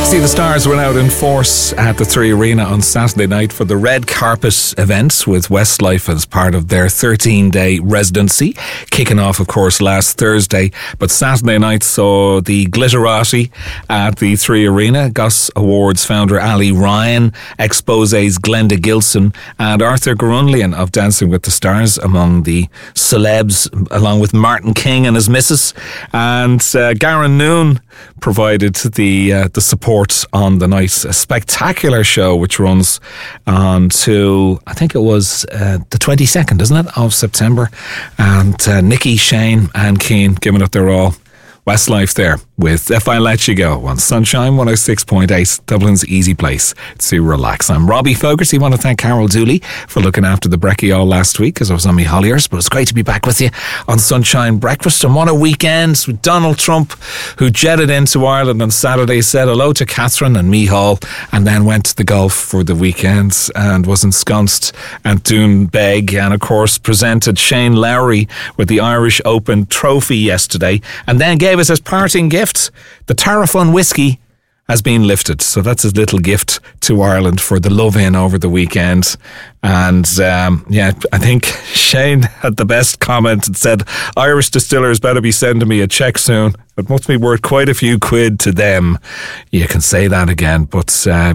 See, the Stars were out in force at the Three Arena on Saturday night for the red carpet event with Westlife as part of their 13-day residency, kicking off, of course, last Thursday. But Saturday night saw the glitterati at the Three Arena. Goss Awards founder Ali Ryan, Expose's Glenda Gilson, and Arthur Garunlian of Dancing with the Stars among the celebs, along with Martin King and his missus. And Garen Noon provided the support on the night. A spectacular show which runs until, I think it was the 22nd, isn't it, of September. And Nikki, Shane and Keane giving it their all. Westlife there with If I Let You Go on Sunshine 106.8, Dublin's easy place to relax. I'm Robbie Fogarty. I want to thank Carol Dooley for looking after the brekkie all last week because I was on my Holliers, but it's great to be back with you on Sunshine Breakfast. And what a weekend with Donald Trump, who jetted into Ireland on Saturday, said hello to Catherine and Micheál, and then went to the golf for the weekend and was ensconced at Doonbeg, and of course presented Shane Lowry with the Irish Open trophy yesterday, and then gave us his parting gift. The Tarrafon whiskey has been lifted, so that's his little gift to Ireland for the love-in over the weekend. And I think Shane had the best comment and said, Irish distillers better be sending me a cheque soon. It must be worth quite a few quid to them. You can say that again, but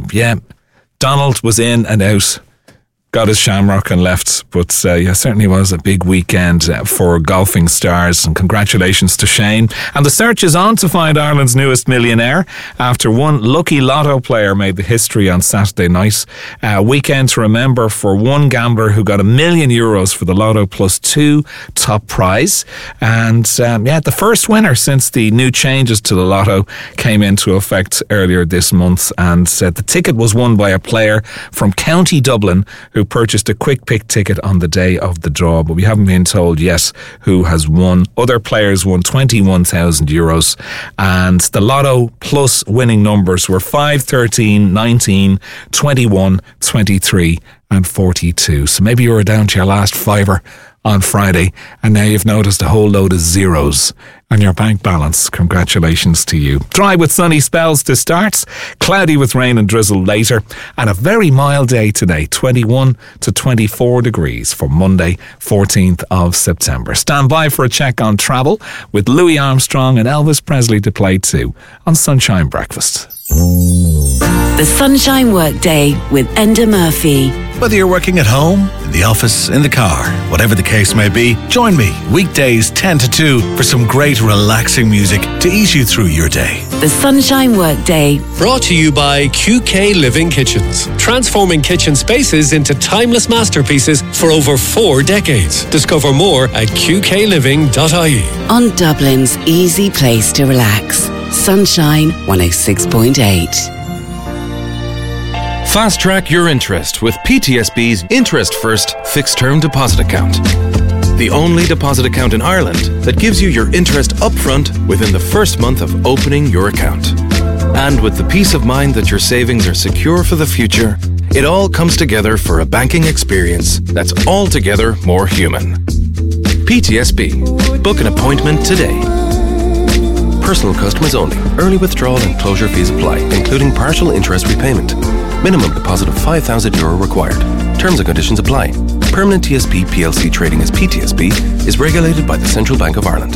Donald was in and out. Got his shamrock and left, but certainly was a big weekend for golfing stars, and congratulations to Shane. And the search is on to find Ireland's newest millionaire after one lucky lotto player made the history on Saturday night. Weekend to remember for one gambler who got €1 million for the Lotto Plus 2 top prize. And the first winner since the new changes to the Lotto came into effect earlier this month, and the ticket was won by a player from County Dublin who purchased a quick pick ticket on the day of the draw, but we haven't been told yet who has won. Other players won €21,000, and the Lotto Plus winning numbers were 5, 13, 19, 21, 23 and 42. So maybe you were down to your last fiver on Friday, and now you've noticed a whole load of zeros on your bank balance. Congratulations to you. Dry with sunny spells to start, cloudy with rain and drizzle later, and a very mild day today, 21 to 24 degrees for Monday, 14th of September. Stand by for a check on travel with Louis Armstrong and Elvis Presley to play too on Sunshine Breakfast. The Sunshine Workday with Enda Murphy. Whether you're working at home, in the office, in the car, whatever the case may be, join me weekdays 10 to 2 for some great relaxing music to ease you through your day. The Sunshine Workday. Brought to you by QK Living Kitchens. Transforming kitchen spaces into timeless masterpieces for over 4 decades. Discover more at qkliving.ie. On Dublin's easy place to relax. Sunshine 106.8. Fast track your interest with PTSB's Interest First Fixed Term Deposit Account. The only deposit account in Ireland that gives you your interest upfront within the first month of opening your account. And with the peace of mind that your savings are secure for the future, it all comes together for a banking experience that's altogether more human. PTSB. Book an appointment today. Personal customers only. Early withdrawal and closure fees apply, including partial interest repayment. Minimum deposit of €5,000 required. Terms and conditions apply. Permanent TSB PLC trading as PTSB is regulated by the Central Bank of Ireland.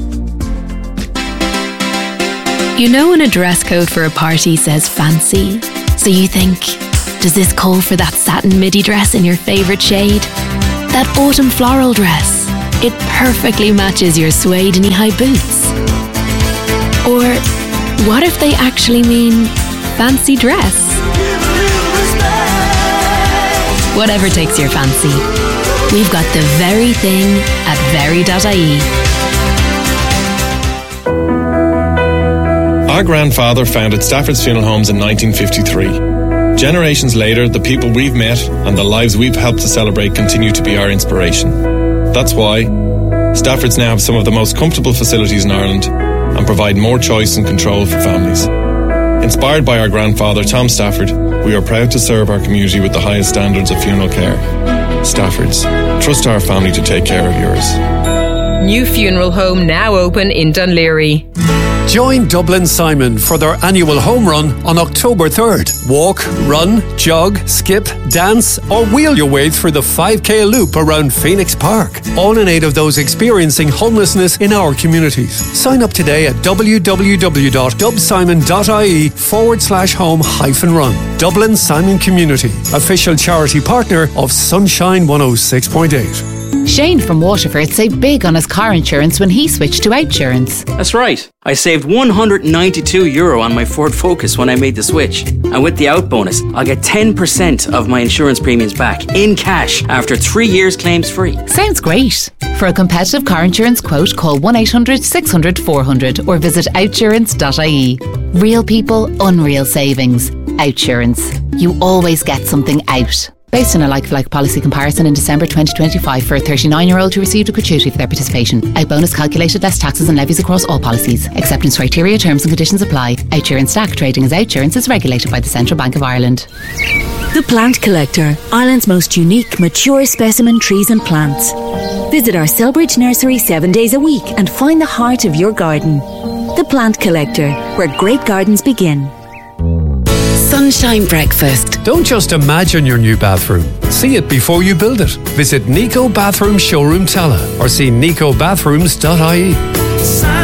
You know when a dress code for a party says fancy, so you think, does this call for that satin midi dress in your favourite shade? That autumn floral dress. It perfectly matches your suede knee-high boots. Or what if they actually mean fancy dress? Whatever takes your fancy. We've got the very thing at very.ie. Our grandfather founded Stafford's Funeral Homes in 1953. Generations later, the people we've met and the lives we've helped to celebrate continue to be our inspiration. That's why Stafford's now have some of the most comfortable facilities in Ireland and provide more choice and control for families. Inspired by our grandfather, Tom Stafford, we are proud to serve our community with the highest standards of funeral care. Stafford's. Trust our family to take care of yours. New funeral home now open in Dunleary. Join Dublin Simon for their annual home run on October 3rd. Walk, run, jog, skip, dance, or wheel your way through the 5K loop around Phoenix Park. All in aid of those experiencing homelessness in our communities. Sign up today at www.dubsimon.ie/home-run. Dublin Simon Community, official charity partner of Sunshine 106.8. Shane from Waterford saved big on his car insurance when he switched to Outsurance. That's right. I saved €192 on my Ford Focus when I made the switch. And with the Out bonus, I'll get 10% of my insurance premiums back in cash after 3 years claims free. Sounds great. For a competitive car insurance quote, call 1-800-600-400 or visit outsurance.ie. Real people, unreal savings. Outsurance. You always get something out. Based on a like-for-like policy comparison in December 2025 for a 39-year-old who received a gratuity for their participation. Out bonus calculated less taxes and levies across all policies. Acceptance criteria, terms and conditions apply. Outsurance Stack trading as Outsurance is regulated by the Central Bank of Ireland. The Plant Collector, Ireland's most unique, mature specimen trees and plants. Visit our Selbridge nursery 7 days a week and find the heart of your garden. The Plant Collector, where great gardens begin. Sunshine Breakfast. Don't just imagine your new bathroom. See it before you build it. Visit Nico Bathroom Showroom Tala or see nicobathrooms.ie.